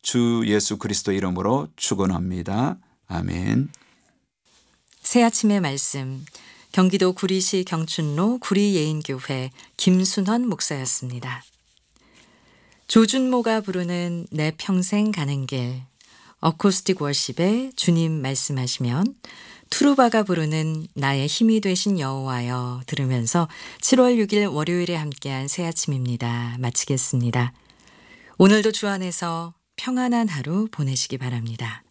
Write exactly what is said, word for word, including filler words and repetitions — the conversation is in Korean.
주 예수 그리스도 이름으로 축원합니다. 아멘. 새 아침의 말씀, 경기도 구리시 경춘로 구리예인교회 김순헌 목사였습니다. 조준모가 부르는 내 평생 가는 길, 어쿠스틱 월십에 주님 말씀하시면 투루바가 부르는 나의 힘이 되신 여호와여 들으면서 칠월 육일 월요일에 함께한 새 아침입니다. 마치겠습니다. 오늘도 주 안에서 평안한 하루 보내시기 바랍니다.